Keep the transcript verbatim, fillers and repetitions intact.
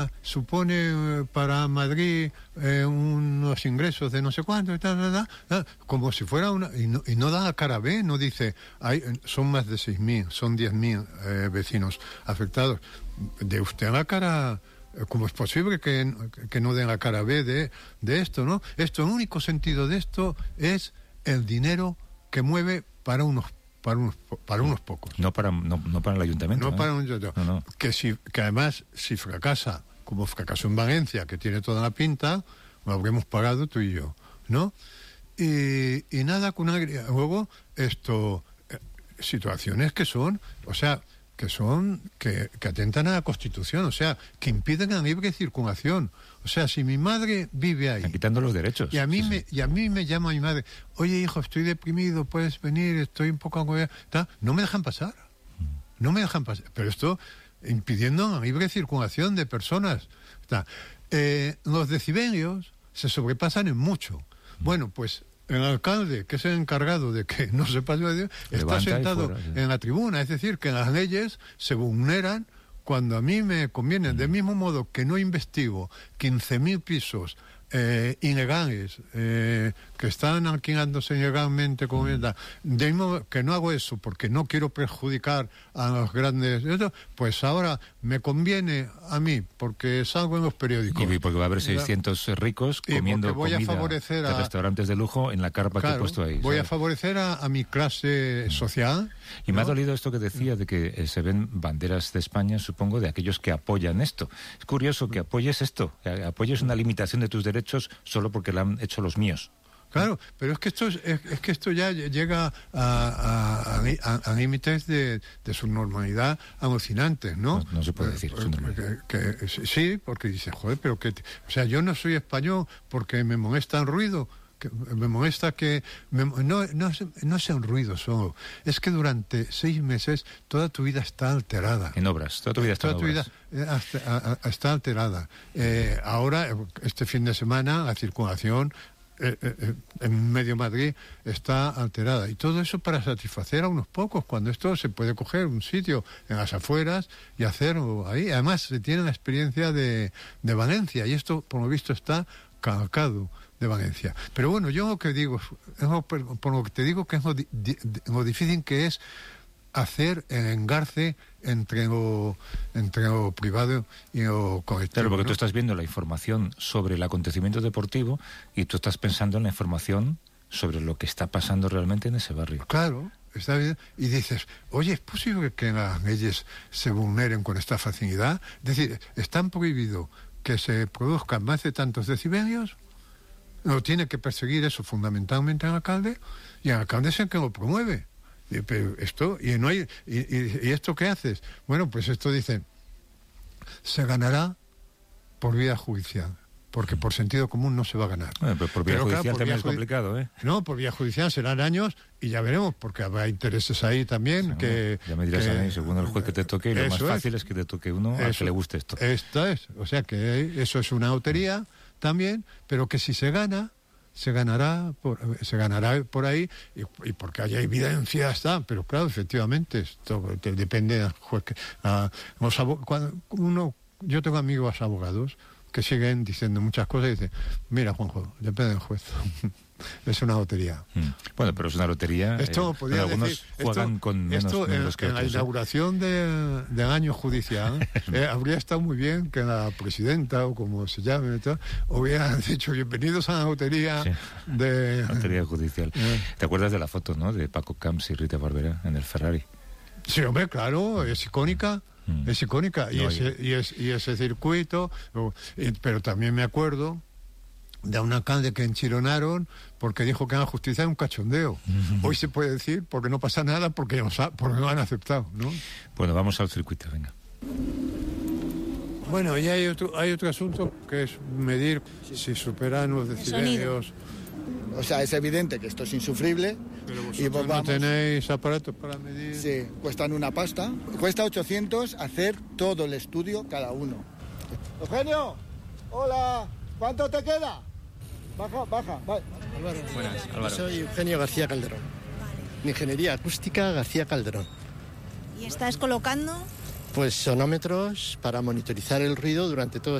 supone eh, para Madrid eh, unos ingresos de no sé cuánto y tal, tal, tal, tal, como si fuera una... Y no, y no da cara B, no dice, hay, son más de seis mil, son diez mil eh, vecinos afectados. De usted la cara... ¿Cómo es posible que, que no den la cara B de, de esto, no? Esto, el único sentido de esto es el dinero que mueve para unos para unos para unos pocos. No para no, no para el ayuntamiento. No ¿eh? para un ayuntamiento. No, no. Que si que además si fracasa, como fracasó en Valencia, que tiene toda la pinta, lo habremos pagado tú y yo, ¿no? Y, y nada con una luego esto eh, situaciones que son, o sea, que son, que, que atentan a la Constitución, o sea, que impiden la libre circulación. O sea, si mi madre vive ahí... Están quitando los derechos. Y a mí, sí, me, sí. y a mí me llama mi madre, oye, hijo, estoy deprimido, puedes venir, estoy un poco agobiado. No me dejan pasar. No me dejan pasar. Pero esto impidiendo la libre circulación de personas. Eh, los decibelios se sobrepasan en mucho. Bueno, pues... El alcalde, que es el encargado de que no se pase, está Levanta sentado fuera, sí. en la tribuna. Es decir, que las leyes se vulneran cuando a mí me conviene. Del mismo modo que no investigo quince mil pisos eh, ilegales eh, que están alquilándose ilegalmente, como mm. de mismo que no hago eso porque no quiero perjudicar a los grandes, pues ahora me conviene a mí porque salgo en los periódicos y porque va a haber seiscientos ricos comiendo voy comida a favorecer de a, restaurantes de lujo en la carpa claro, que he puesto ahí. Voy ¿sabes? a favorecer a, a mi clase social. Y ¿no? me ha dolido esto que decía de que eh, se ven banderas de España, supongo, de aquellos que apoyan esto. Es curioso que apoyes esto, que apoyes una limitación de tus derechos solo porque la han hecho los míos. Claro, pero es que esto es, es que esto ya llega a, a, a, a límites de, de subnormalidad alucinantes, ¿no? No, no se puede decir subnormalidad. Que, que, sí, porque dice, joder, pero que... O sea, yo no soy español porque me molesta el ruido, que me molesta que... Me, no, no, no sea un ruido solo, es que durante seis meses toda tu vida está alterada. En obras, toda tu vida está toda en tu obras. Vida hasta, a, está alterada. Eh, ahora, este fin de semana, la circulación... Eh, eh, en medio Madrid está alterada y todo eso para satisfacer a unos pocos cuando esto se puede coger un sitio en las afueras y hacerlo ahí. Además se tiene la experiencia de, de Valencia y esto por lo visto está calcado de Valencia. Pero bueno, yo lo que digo es lo, por lo que te digo que es lo, di, di, lo difícil que es hacer el engarce entre lo, entre lo privado y lo colectivo. Claro, porque ¿no? tú estás viendo la información sobre el acontecimiento deportivo y tú estás pensando en la información sobre lo que está pasando realmente en ese barrio. Claro, está bien. Y dices, oye, ¿es posible que las leyes se vulneren con esta facilidad? Es decir, ¿están prohibido que se produzcan más de tantos decibelios? ¿No tiene que perseguir eso fundamentalmente el alcalde? Y el alcalde es el que lo promueve. Pero esto, y no hay, y, y, y esto ¿qué haces? Bueno, pues esto dice, se ganará por vía judicial, porque por sentido común no se va a ganar. Bueno, pero por vía pero, judicial claro, por también vía es complicado, ¿eh? No, por vía judicial serán años y ya veremos, porque habrá intereses ahí también. Sí, que ya me dirás que, a mí, según el juez que te toque, y lo más fácil es, es que te toque uno eso, al que le guste esto. Esto es, o sea que eso es una lotería también, pero que si se gana, se ganará por, se ganará por ahí y, y porque haya evidencia está, pero claro, efectivamente esto te, depende del juez que, a, los abog- cuando uno, yo tengo amigos abogados que siguen diciendo muchas cosas y dicen, mira Juanjo, depende del juez. Es una lotería. Mm. Bueno, pero es una lotería. Esto eh, podría algunos decir, juegan esto, con menos esto números en, que en otros, la inauguración de, del año judicial eh, habría estado muy bien que la presidenta o como se llame tal, hubiera dicho bienvenidos a la lotería sí. de lotería judicial. Eh. ¿Te acuerdas de la foto, no, de Paco Camps y Rita Barberá en el Ferrari? Sí, hombre, claro, es icónica. Mm. Es icónica. No, y, ese, y, es, y ese circuito, y, pero también me acuerdo de un alcalde que enchironaron porque dijo que la justicia es un cachondeo. Uh-huh. Hoy se puede decir porque no pasa nada porque no, porque no han aceptado, ¿no? Bueno, vamos al circuito, venga. Bueno, y hay otro, hay otro asunto que es medir si superan los decibelios. O sea, es evidente que esto es insufrible. Pero vosotros y pues vamos, no tenéis aparatos para medir. Sí, cuestan una pasta. Cuesta ochocientos hacer todo el estudio cada uno. Eugenio, hola, ¿cuánto te queda? Baja, baja, vale. Álvaro. Buenas, Álvaro. Soy Eugenio García Calderón. Mi ingeniería acústica García Calderón. ¿Y estás colocando? Pues sonómetros para monitorizar el ruido durante todo